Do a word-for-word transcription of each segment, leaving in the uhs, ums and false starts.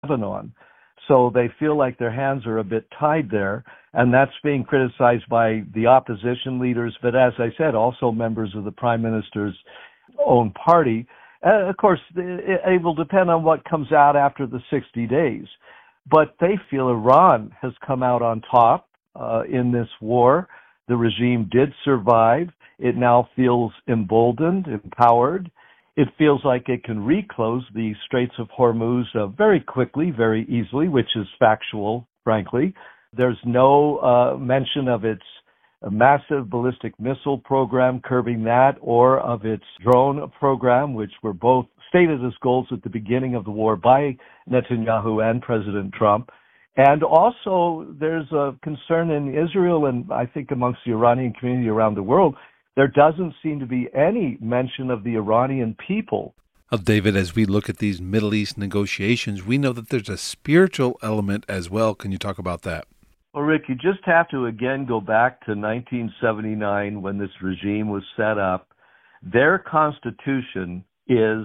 Lebanon. So they feel like their hands are a bit tied there, and that's being criticized by the opposition leaders, but as I said, also members of the prime minister's own party. Uh, of course, it, it will depend on what comes out after the sixty days. But they feel Iran has come out on top uh, in this war. The regime did survive. It now feels emboldened, empowered. It feels like it can reclose the Straits of Hormuz uh, very quickly, very easily, which is factual, frankly. There's no uh, mention of its massive ballistic missile program, curbing that, or of its drone program, which were both stated as goals at the beginning of the war by Netanyahu and President Trump. And also, there's a concern in Israel and I think amongst the Iranian community around the world. There doesn't seem to be any mention of the Iranian people. Well, David, as we look at these Middle East negotiations, we know that there's a spiritual element as well. Can you talk about that? Well, Rick, you just have to again go back to nineteen seventy-nine when this regime was set up. Their constitution is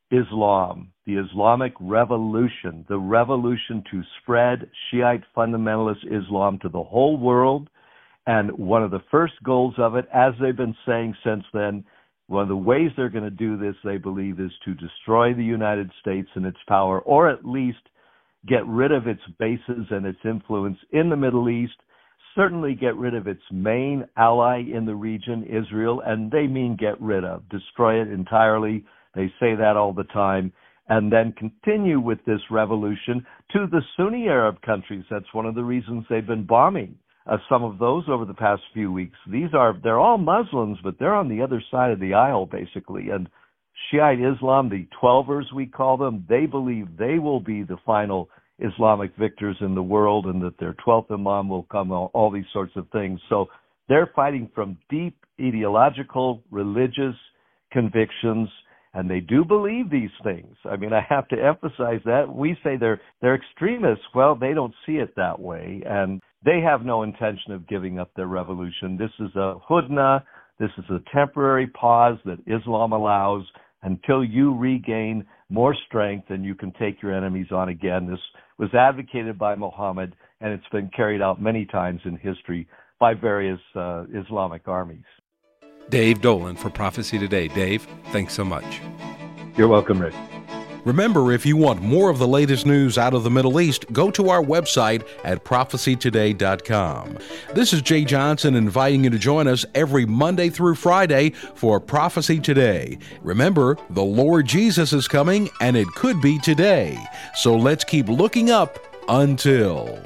Islam, the Islamic revolution, the revolution to spread Shiite fundamentalist Islam to the whole world. And one of the first goals of it, as they've been saying since then, one of the ways they're going to do this, they believe, is to destroy the United States and its power, or at least get rid of its bases and its influence in the Middle East, certainly get rid of its main ally in the region, Israel, and they mean get rid of, destroy it entirely. They say that all the time, and then continue with this revolution to the Sunni Arab countries. That's one of the reasons they've been bombing uh, some of those over the past few weeks. These are, they're all Muslims, but they're on the other side of the aisle, basically, and Shiite Islam, the Twelvers we call them, they believe they will be the final Islamic victors in the world and that their twelfth Imam will come, all, all these sorts of things. So they're fighting from deep ideological, religious convictions, and they do believe these things. I mean, I have to emphasize that. We say they're they're extremists. Well, they don't see it that way, and they have no intention of giving up their revolution. This is a hudna. This is a temporary pause that Islam allows until you regain more strength and you can take your enemies on again. This was advocated by Muhammad, and it's been carried out many times in history by various uh, Islamic armies. Dave Dolan for Prophecy Today. Dave, thanks so much. You're welcome, Rick. Remember, if you want more of the latest news out of the Middle East, go to our website at prophecy today dot com. This is Jay Johnson inviting you to join us every Monday through Friday for Prophecy Today. Remember, the Lord Jesus is coming, and it could be today. So let's keep looking up until...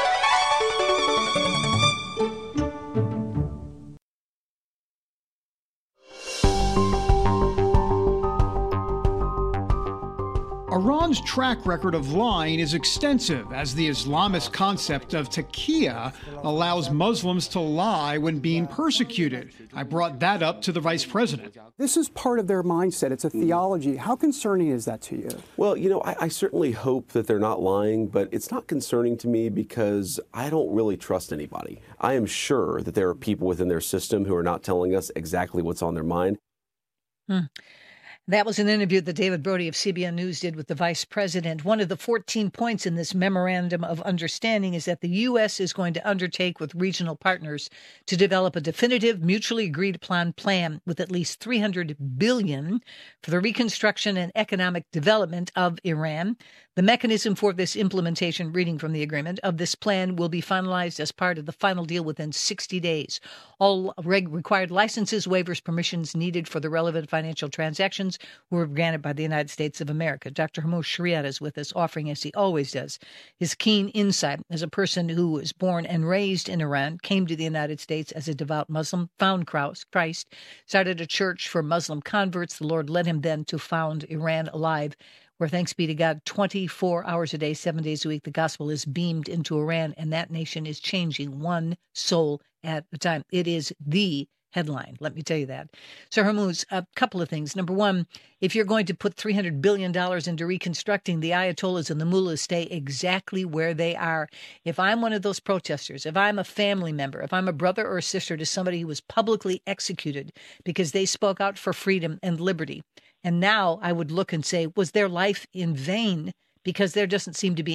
Iran's track record of lying is extensive, as the Islamist concept of taqiyya allows Muslims to lie when being persecuted. I brought that up to the vice president. This is part of their mindset. It's a theology. How concerning is that to you? Well, you know, I, I certainly hope that they're not lying, but it's not concerning to me because I don't really trust anybody. I am sure that there are people within their system who are not telling us exactly what's on their mind. Hmm. That was an interview that David Brody of C B N News did with the vice president. One of the fourteen points in this memorandum of understanding is that the U S is going to undertake with regional partners to develop a definitive, mutually agreed upon plan with at least three hundred billion dollars for the reconstruction and economic development of Iran. The mechanism for this implementation, reading from the agreement, of this plan will be finalized as part of the final deal within sixty days. All reg- required licenses, waivers, permissions needed for the relevant financial transactions were granted by the United States of America. Doctor Hormoz Shariat is with us, offering, as he always does, his keen insight as a person who was born and raised in Iran, came to the United States as a devout Muslim, found Christ, started a church for Muslim converts. The Lord led him then to found Iran Alive, where, thanks be to God, twenty-four hours a day, seven days a week, the gospel is beamed into Iran, and that nation is changing one soul at a time. It is the headline, let me tell you that. So, Hormoz, a couple of things. Number one, if you're going to put three hundred billion dollars into reconstructing, the Ayatollahs and the mullahs stay exactly where they are. If I'm one of those protesters, if I'm a family member, if I'm a brother or a sister to somebody who was publicly executed because they spoke out for freedom and liberty, and now I would look and say, was their life in vain because there doesn't seem to be